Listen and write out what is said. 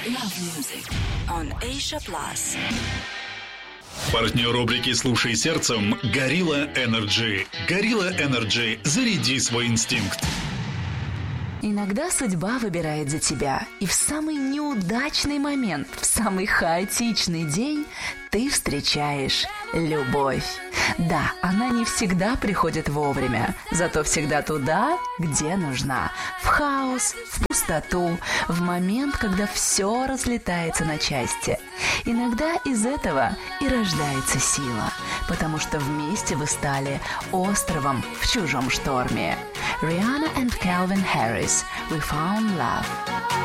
Love Music on Asia Plus. Партнер рубрики «Слушай сердцем» – Gorilla Energy. Gorilla Energy – заряди свой инстинкт. Иногда судьба выбирает за тебя, и в самый неудачный момент, в самый хаотичный день ты встречаешь любовь. Да, она не всегда приходит вовремя, зато всегда туда, где нужна. В хаос, в пустоту, в момент, когда все разлетается на части. Иногда из этого и рождается сила, потому что вместе вы стали островом в чужом шторме. Rihanna and Calvin Harris, We Found Love.